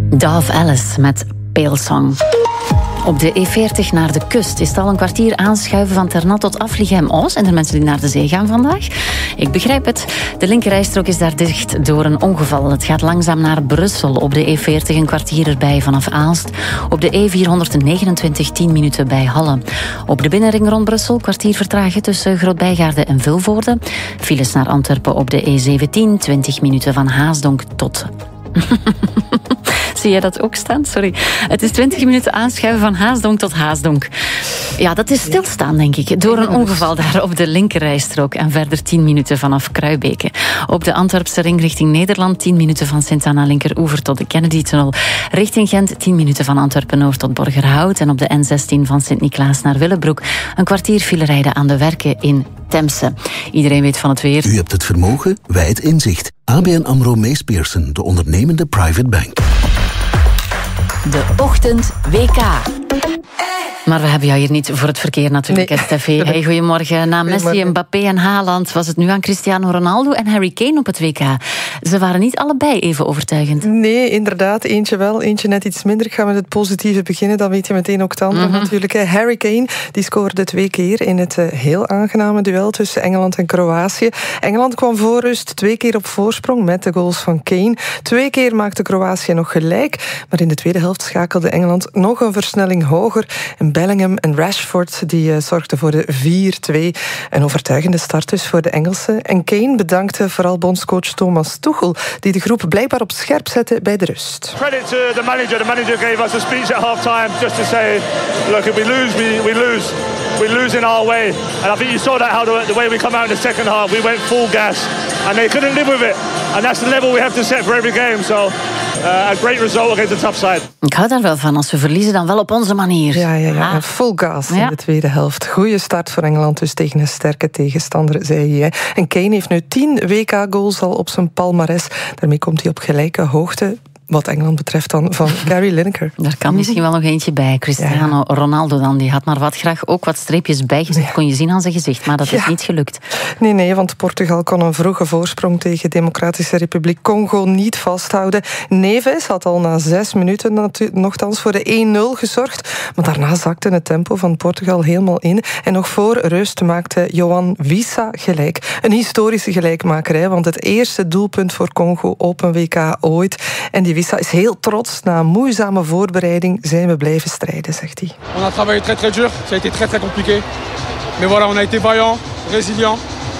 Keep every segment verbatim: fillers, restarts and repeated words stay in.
Dove Alice met Pale Song. Op de E veertig naar de kust is het al een kwartier aanschuiven van Ternat tot Afligem-Oos. En de mensen die naar de zee gaan vandaag. Ik begrijp het. De linkerrijstrook is daar dicht door een ongeval. Het gaat langzaam naar Brussel. Op de E veertig een kwartier erbij vanaf Aalst. Op de E vierhonderdnegenentwintig tien minuten bij Halle. Op de binnenring rond Brussel kwartier vertragen tussen Grootbijgaarde en Vilvoorde. Files naar Antwerpen op de E zeventien, twintig minuten van Haasdonk tot... Zie jij dat ook staan? Sorry. Het is twintig minuten aanschuiven van Haasdonk tot Haasdonk. Ja, dat is stilstaan, denk ik. Door een ongeval daar op de linkerrijstrook. En verder tien minuten vanaf Kruibeke. Op de Antwerpse ring richting Nederland tien minuten van Sint-Anna linkeroever tot de Kennedy-tunnel. Richting Gent tien minuten van Antwerpen-Noord tot Borgerhout. En op de N zestien van Sint-Niklaas naar Willebroek een kwartier file rijden aan de Werken in Temse. Iedereen weet van het weer. U hebt het vermogen, wij het inzicht. A B N AMRO Mees Pierson, de ondernemende private bank. De Ochtend W K. Maar we hebben jou hier niet voor het verkeer natuurlijk, nee. Steffi. Hey, goedemorgen. Na Messi, Mbappé en Haaland was het nu aan Cristiano Ronaldo en Harry Kane op het W K. Ze waren niet allebei even overtuigend. Nee, inderdaad. Eentje wel, eentje net iets minder. Ik ga met het positieve beginnen, dan weet je meteen ook het andere mm-hmm. natuurlijk. Harry Kane die scoorde twee keer in het heel aangename duel tussen Engeland en Kroatië. Engeland kwam voor rust twee keer op voorsprong met de goals van Kane. Twee keer maakte Kroatië nog gelijk. Maar in de tweede helft schakelde Engeland nog een versnelling hoger. En Bellingham en Rashford die uh, zorgden voor de vier twee. Een overtuigende start dus voor de Engelsen. En Kane bedankte vooral bondscoach Thomas Tuchel, die de groep blijkbaar op scherp zette bij de rust. Credit to the manager. The manager gave us a speech at halftime just to say, look, if we lose, we, we lose. We lose in our way. And I think you saw that how the, the way we come out in the second half, we went full gas. And they couldn't live with it. And that's the level we have to set for every game. So uh, a great result against a tough side. Ik hou daar wel van. Als we verliezen, dan wel op onze manier. Ja, ja, ja. Ah. Full gas ja. in de tweede helft. Goeie start voor Engeland dus tegen een sterke tegenstander, zei hij. En Kane heeft nu tien W K-goals al op zijn palmares. Daarmee komt hij op gelijke hoogte, wat Engeland betreft dan, van Gary Lineker. Daar kan misschien wel nog eentje bij. Cristiano ja. Ronaldo dan, die had maar wat graag ook wat streepjes bijgezet. Ja. Kon je zien aan zijn gezicht, maar dat ja. is niet gelukt. Nee, nee, want Portugal kon een vroege voorsprong tegen Democratische Republiek Congo niet vasthouden. Neves had al na zes minuten nogthans voor de één nul gezorgd. Maar daarna zakte het tempo van Portugal helemaal in. En nog voor rust maakte Johan Wissa gelijk. Een historische gelijkmakerij, want het eerste doelpunt voor Congo op een W K ooit. En die Wissa is heel trots. Na een moeizame voorbereiding zijn we blijven strijden, zegt hij. On a travaillé très très dur. Ça a été très très compliqué. Mais voilà, on a été vaillant, résilient.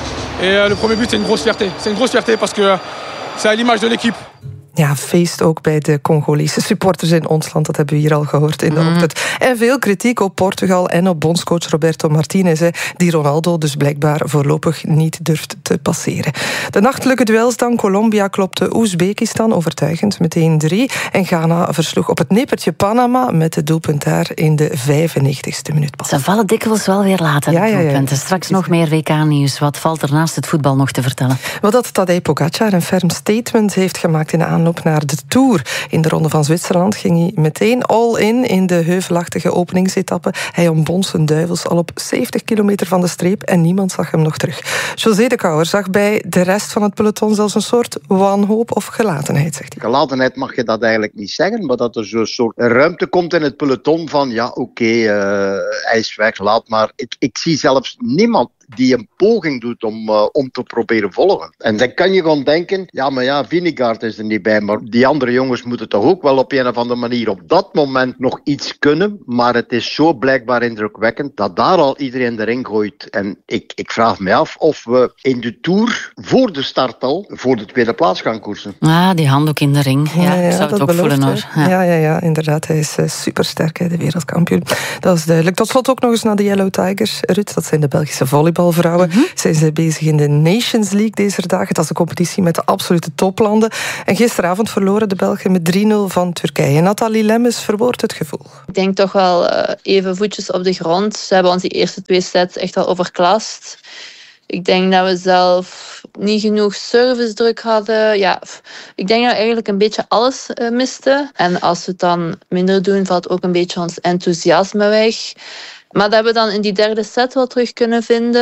Et le premier but, c'est une grosse fierté. C'est une grosse fierté parce que c'est à l'image de l'équipe. Ja, feest ook bij de Congolese supporters in ons land. Dat hebben we hier al gehoord in de mm. ochtend. En veel kritiek op Portugal en op bondscoach Roberto Martinez, die Ronaldo dus blijkbaar voorlopig niet durft te passeren. De nachtelijke duels dan. Colombia klopte Oezbekistan overtuigend meteen drie. En Ghana versloeg op het nippertje Panama met het doelpunt daar in de vijfennegentigste minuut pas. Ze vallen dikwijls wel weer later. Ja, ja, ja. Straks nog meer W K-nieuws. Wat valt er naast het voetbal nog te vertellen? Wel dat Tadej Pogacar een ferm statement heeft gemaakt in de aanloop naar de Tour. In de Ronde van Zwitserland ging hij meteen all-in in de heuvelachtige openingsetappe. Hij ontbond zijn duivels al op zeventig kilometer van de streep en niemand zag hem nog terug. José de Kouwer zag bij de rest van het peloton zelfs een soort wanhoop of gelatenheid, zegt hij. Gelatenheid mag je dat eigenlijk niet zeggen, maar dat er zo'n soort ruimte komt in het peloton van ja, oké, okay, uh, hij is weg, laat maar. Ik, ik zie zelfs niemand die een poging doet om, uh, om te proberen volgen. En dan kan je gewoon denken, ja, maar ja, Vingegaard is er niet bij, maar die andere jongens moeten toch ook wel op een of andere manier op dat moment nog iets kunnen, maar het is zo blijkbaar indrukwekkend dat daar al iedereen de ring gooit. En ik, ik vraag me af of we in de Tour voor de start al voor de tweede plaats gaan koersen. Ah, die handdoek in de ring. Ja, ja, ja, ik zou het ook belooft, voelen hoor. Ja. ja, ja, ja, inderdaad. Hij is uh, supersterk, hè, de wereldkampioen. Dat is duidelijk. Tot slot ook nog eens naar de Yellow Tigers, Ruud. Dat zijn de Belgische volleybal. Vrouwen mm-hmm. zijn ze bezig in de Nations League deze dagen. Dat is een competitie met de absolute toplanden. En gisteravond verloren de Belgen met drie nul van Turkije. Nathalie Lemmes verwoordt het gevoel. Ik denk toch wel uh, even voetjes op de grond. Ze hebben ons die eerste twee sets echt wel overklast. Ik denk dat we zelf niet genoeg servicedruk hadden. Ja, ik denk dat we eigenlijk een beetje alles uh, misten. En als we het dan minder doen, valt ook een beetje ons enthousiasme weg. Maar dat we dan in die derde set wel terug kunnen vinden.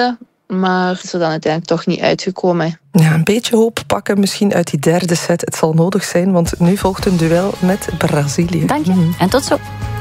Maar is er dan uiteindelijk toch niet uitgekomen. Ja, een beetje hoop pakken misschien uit die derde set. Het zal nodig zijn, want nu volgt een duel met Brazilië. Dank je. En tot zo.